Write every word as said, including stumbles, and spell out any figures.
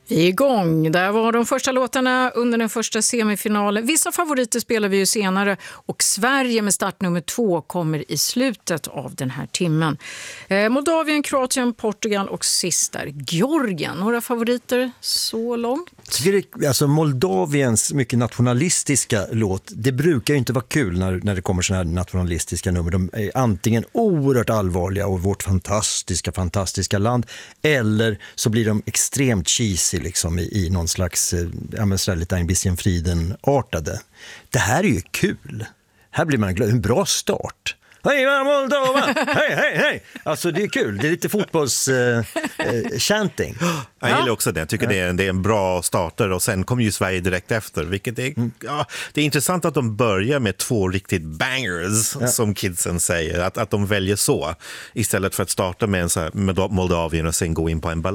Vi är igång. Där var de första låtarna under den första semifinalen. Vissa favoriter spelar vi ju senare och Sverige med startnummer två kommer i slutet av den här timmen. Eh, Moldavien, Kroatien, Portugal och sist där Georgien. Några favoriter så långt? Det, alltså Moldaviens mycket nationalistiska låt, det brukar ju inte vara kul när, när det kommer såna här nationalistiska nummer. De är antingen oerhört allvarliga och vårt fantastiska, fantastiska land, eller så blir de extremt cheesy liksom i, i någon slags, ja men sådär lite Ein Frieden-artade. Det här är ju kul. Här blir man glad. En bra start. Hej Moldova! Hej, hej, hej! Alltså det är kul. Det är lite fotbolls-chanting. Uh, uh, jag gillar också det. Jag tycker ja. det, är, det är en bra starter och sen kommer ju Sverige direkt efter. Vilket är, mm. ja, det är intressant att de börjar med två riktigt bangers, ja. som kidsen säger. Att, att de väljer så istället för att starta med en så här med Moldavien och sen gå in på en ballad.